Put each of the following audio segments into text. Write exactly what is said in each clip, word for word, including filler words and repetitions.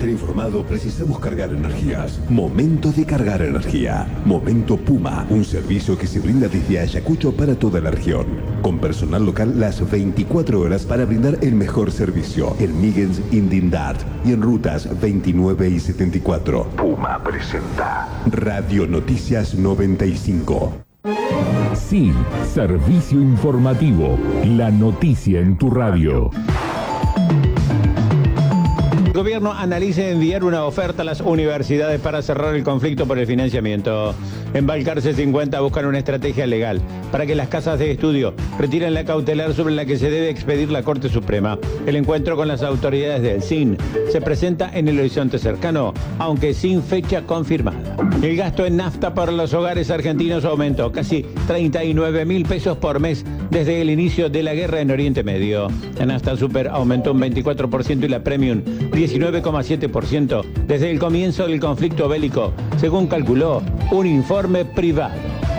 estar informado, precisamos cargar energías. Momento de cargar energía. Momento Puma, un servicio que se brinda desde Ayacucho para toda la región. Con personal local las veinticuatro horas para brindar el mejor servicio. En Migens, Indindad y en rutas veintinueve y setenta y cuatro. Puma presenta Radio Noticias noventa y cinco. Sí, servicio informativo. La noticia en tu radio. El gobierno analiza enviar una oferta a las universidades para cerrar el conflicto por el financiamiento. En Balcarce cincuenta buscan una estrategia legal para que las casas de estudio retiren la cautelar sobre la que se debe expedir la Corte Suprema. El encuentro con las autoridades del S I N se presenta en el horizonte cercano, aunque sin fecha confirmada. El gasto en nafta para los hogares argentinos aumentó casi treinta y nueve mil pesos por mes desde el inicio de la guerra en Oriente Medio. La nafta super aumentó un veinticuatro por ciento y la premium diecinueve coma siete por ciento desde el comienzo del conflicto bélico, según calculó un informe privado.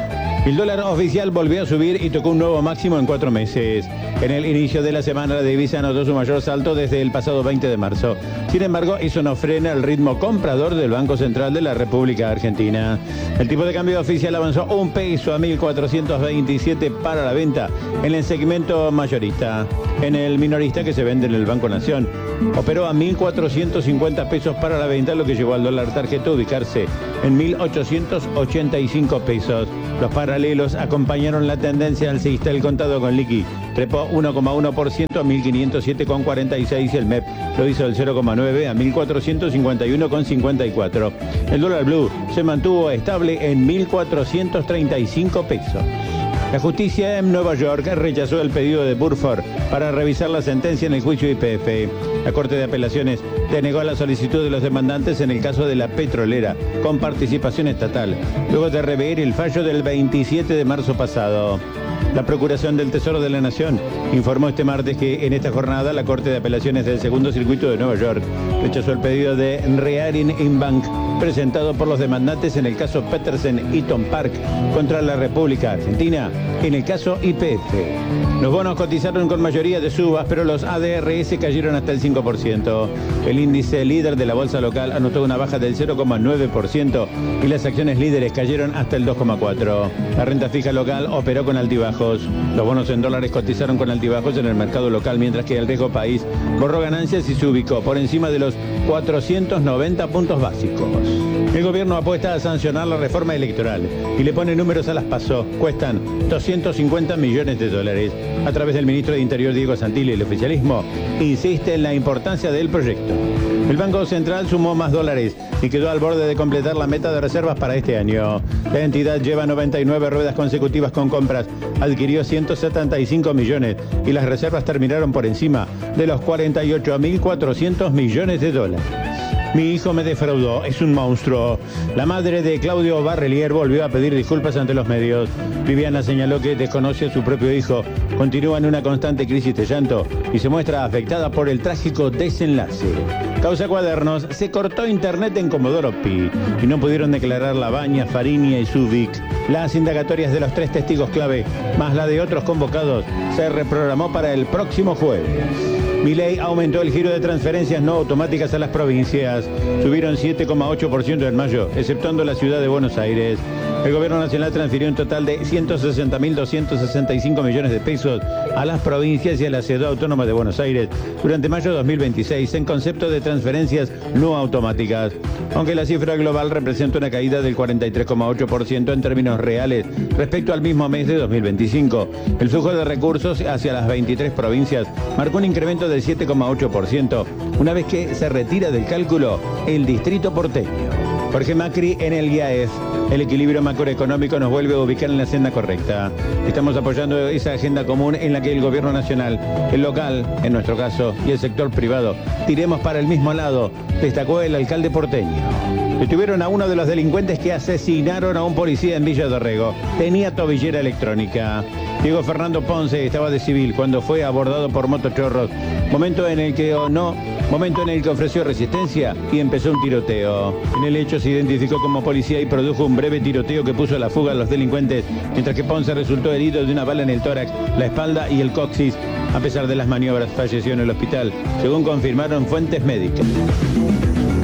El dólar oficial volvió a subir y tocó un nuevo máximo en cuatro meses. En el inicio de la semana la divisa anotó su mayor salto desde el pasado veinte de marzo. Sin embargo, eso no frena el ritmo comprador del Banco Central de la República Argentina. El tipo de cambio oficial avanzó un peso a mil cuatrocientos veintisiete para la venta en el segmento mayorista. En el minorista, que se vende en el Banco Nación, operó a mil cuatrocientos cincuenta pesos para la venta, lo que llevó al dólar tarjeta a ubicarse en mil ochocientos ochenta y cinco pesos. Los paralelos acompañaron la tendencia alcista. El contado con liqui trepó uno coma uno por ciento a mil quinientos siete coma cuarenta y seis y el M E P lo hizo del cero coma nueve a mil cuatrocientos cincuenta y uno coma cincuenta y cuatro. El dólar blue se mantuvo estable en mil cuatrocientos treinta y cinco pesos. La justicia en Nueva York rechazó el pedido de Burford para revisar la sentencia en el juicio I P F. La Corte de Apelaciones denegó la solicitud de los demandantes en el caso de la petrolera con participación estatal, luego de rever el fallo del veintisiete de marzo pasado. La Procuración del Tesoro de la Nación informó este martes que en esta jornada la Corte de Apelaciones del Segundo Circuito de Nueva York rechazó el pedido de Rearing Inbank presentado por los demandantes en el caso Petersen Eaton Park contra la República Argentina en el caso I P F. Los bonos cotizaron con mayoría de subas, pero los A D R S cayeron hasta el cinco por ciento. El índice líder de la bolsa local anotó una baja del cero coma nueve por ciento y las acciones líderes cayeron hasta el dos coma cuatro por ciento. La renta fija local operó con altibajos. Los bonos en dólares cotizaron con altibajos en el mercado local, mientras que el riesgo país borró ganancias y se ubicó por encima de los cuatrocientos noventa puntos básicos. El gobierno apuesta a sancionar la reforma electoral y le pone números a las PASO. Cuestan doscientos cincuenta millones de dólares. A través del ministro de Interior, Diego Santilli, el oficialismo insiste en la importancia del proyecto. El Banco Central sumó más dólares y quedó al borde de completar la meta de reservas para este año. La entidad lleva noventa y nueve ruedas consecutivas con compras, adquirió ciento setenta y cinco millones y las reservas terminaron por encima de los cuarenta y ocho mil cuatrocientos millones de dólares. Mi hijo me defraudó, es un monstruo. La madre de Claudio Barrelier volvió a pedir disculpas ante los medios. Viviana señaló que desconoce a su propio hijo, continúa en una constante crisis de llanto y se muestra afectada por el trágico desenlace. Causa Cuadernos, se cortó internet en Comodoro Pi y no pudieron declarar Labaña, Fariña y Zubik. Las indagatorias de los tres testigos clave, más la de otros convocados, se reprogramó para el próximo jueves. Milei aumentó el giro de transferencias no automáticas a las provincias. Subieron siete coma ocho por ciento en mayo, exceptuando la ciudad de Buenos Aires. El gobierno nacional transfirió un total de ciento sesenta mil doscientos sesenta y cinco millones de pesos a las provincias y a la Ciudad Autónoma de Buenos Aires durante mayo de dos mil veintiséis en concepto de transferencias no automáticas. Aunque la cifra global representa una caída del cuarenta y tres coma ocho por ciento en términos reales respecto al mismo mes de dos mil veinticinco. El flujo de recursos hacia las veintitrés provincias marcó un incremento del siete coma ocho por ciento, una vez que se retira del cálculo el distrito porteño. Jorge Macri en el I A E F. El equilibrio macroeconómico nos vuelve a ubicar en la senda correcta. Estamos apoyando esa agenda común en la que el gobierno nacional, el local, en nuestro caso, y el sector privado, tiremos para el mismo lado, destacó el alcalde porteño. Detuvieron a uno de los delincuentes que asesinaron a un policía en Villa Dorrego. Tenía tobillera electrónica. Diego Fernando Ponce estaba de civil cuando fue abordado por motochorros. Momento en el que o no, momento en el que ofreció resistencia y empezó un tiroteo. En el hecho se identificó como policía y produjo un breve tiroteo que puso a la fuga a los delincuentes, mientras que Ponce resultó herido de una bala en el tórax, la espalda y el coxis. A pesar de las maniobras, falleció en el hospital, según confirmaron fuentes médicas.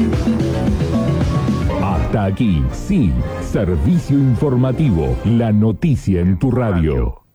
aquí. Sí, servicio informativo. La noticia en tu radio.